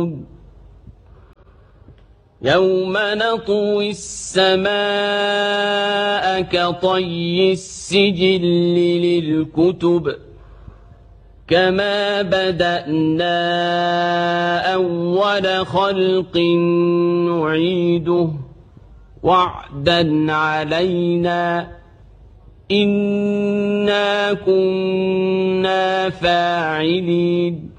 يعملون يوم نطوي السماء كطي السجل للكتب كما بدأنا أول خلق نعيده وعدا علينا إنا كنا فاعلين